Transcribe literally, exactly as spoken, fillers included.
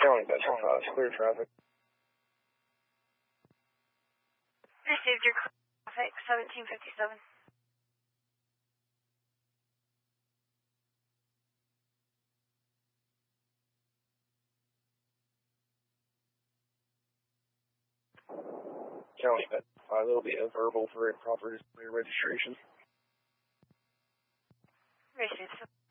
County Metro five, clear traffic. Received your traffic, seventeen fifty-seven. County Metro five, it'll be a verbal for improper registration. Received.